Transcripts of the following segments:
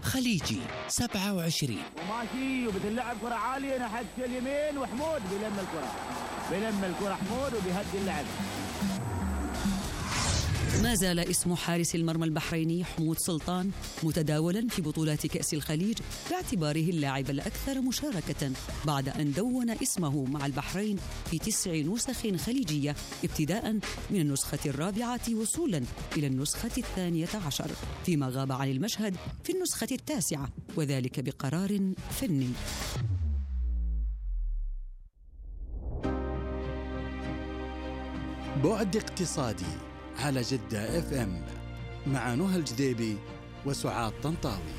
خليجي 27. وماشي وبتلعب كرة عالية ناحية اليمين، وحمود بيلم الكرة حمود وبيهدي اللعب. ما زال اسم حارس المرمى البحريني حمود سلطان متداولا في بطولات كأس الخليج باعتباره اللاعب الأكثر مشاركة بعد أن دون اسمه مع البحرين في 9 نسخ خليجية ابتداء من النسخة 4 وصولا إلى النسخة 12، فيما غاب عن المشهد في النسخة 9 وذلك بقرار فني. بعد اقتصادي على جدة FM مع نهى الجديبي وسعاد طنطاوي.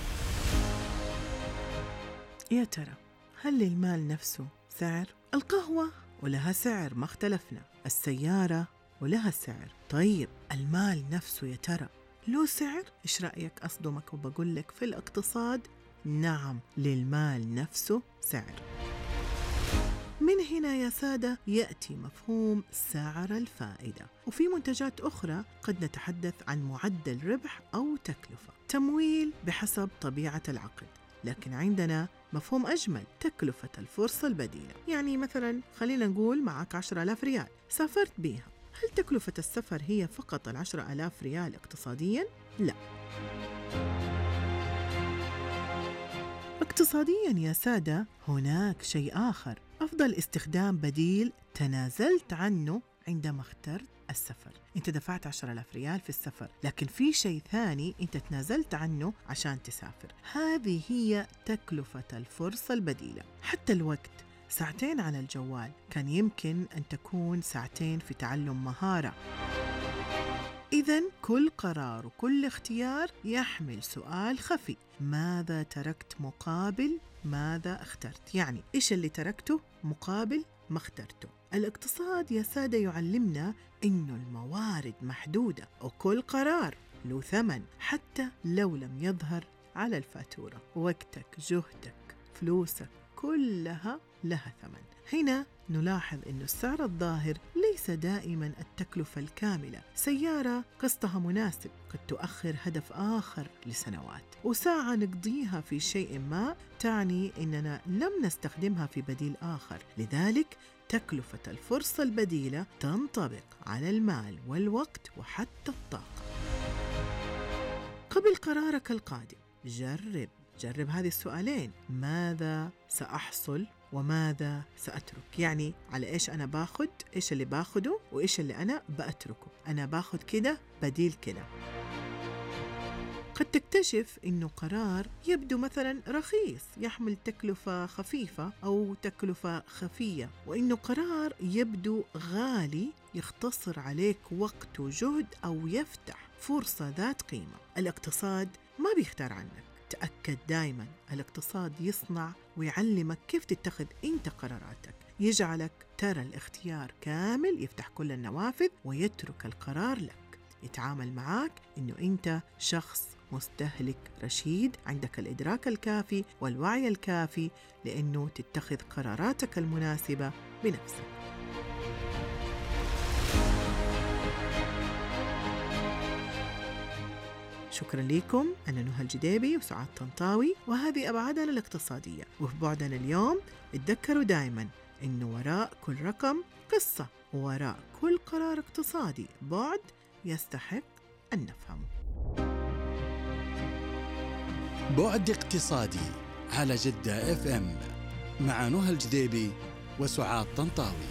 يا ترى هل للمال نفسه سعر؟ القهوة ولها سعر ما اختلفنا، السيارة ولها سعر. طيب المال نفسه يا ترى له سعر؟ إيش رأيك أصدمك وبقول لك في الاقتصاد نعم للمال نفسه سعر. من هنا يا سادة يأتي مفهوم سعر الفائدة. وفي منتجات أخرى قد نتحدث عن معدل ربح أو تكلفة، تمويل بحسب طبيعة العقد. لكن عندنا مفهوم أجمل، تكلفة الفرصة البديلة. يعني مثلا خلينا نقول معك 10,000 ريال سافرت بيها، هل تكلفة السفر هي فقط 10,000 ريال اقتصاديا؟ لا، اقتصاديا يا سادة هناك شيء آخر، أفضل استخدام بديل تنازلت عنه عندما اخترت السفر. انت دفعت 10,000 ريال في السفر، لكن في شيء ثاني انت تنازلت عنه عشان تسافر. هذه هي تكلفة الفرصة البديلة. حتى الوقت، 2 ساعة على الجوال كان يمكن أن تكون 2 ساعة في تعلم مهارة. إذن كل قرار وكل اختيار يحمل سؤال خفي: ماذا تركت مقابل ماذا اخترت؟ يعني إيش اللي تركته مقابل ما اخترته؟ الاقتصاد يا سادة يعلمنا إنه الموارد محدودة وكل قرار له ثمن حتى لو لم يظهر على الفاتورة. وقتك، جهدك، فلوسك كلها لها ثمن. هنا نلاحظ أن السعر الظاهر ليس دائما التكلفة الكاملة. سيارة قسطها مناسب قد تؤخر هدف آخر لسنوات، وساعة نقضيها في شيء ما تعني أننا لم نستخدمها في بديل آخر. لذلك تكلفة الفرصة البديلة تنطبق على المال والوقت وحتى الطاقة. قبل قرارك القادم جرب هذه السؤالين: ماذا سأحصل وماذا سأترك؟ يعني على إيش أنا باخد، إيش اللي باخده وإيش اللي أنا بأتركه. أنا باخد كده بديل كده. قد تكتشف إنه قرار يبدو مثلا رخيص يحمل تكلفة خفيفة أو تكلفة خفية، وإنه قرار يبدو غالي يختصر عليك وقت وجهد أو يفتح فرصة ذات قيمة. الاقتصاد ما بيختار عنك. تأكد دائما الاقتصاد يصنع ويعلمك كيف تتخذ انت قراراتك، يجعلك ترى الاختيار كامل، يفتح كل النوافذ ويترك القرار لك. يتعامل معك انه انت شخص مستهلك رشيد، عندك الإدراك الكافي والوعي الكافي لأنه تتخذ قراراتك المناسبة بنفسك. شكرا لكم. أنا نهى الجديبي وسعاد طنطاوي، وهذه أبعادنا الاقتصادية. وفي بعدنا اليوم اتذكروا دائما إنه وراء كل رقم قصة، ووراء كل قرار اقتصادي بعد يستحق أن نفهمه. بعد اقتصادي على جدة FM مع نهى الجديبي وسعاد طنطاوي.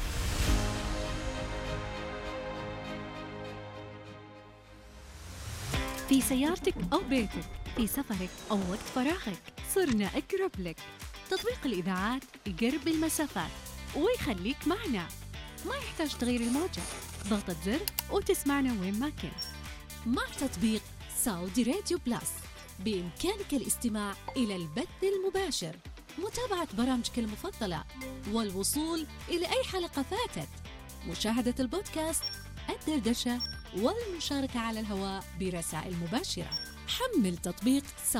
في سيارتك أو بيتك، في سفرك أو وقت فراغك، صرنا أقرب لك. تطبيق الإذاعات يقرب المسافات ويخليك معنا، ما يحتاج تغير الموجة، ضغطة زر وتسمعنا وين ما كنت. مع تطبيق سعودي راديو بلاس بإمكانك الاستماع إلى البث المباشر، متابعة برامجك المفضلة، والوصول إلى أي حلقة فاتت، مشاهدة البودكاست، الدردشة، والمشاركة على الهواء برسائل مباشرة. حمل تطبيق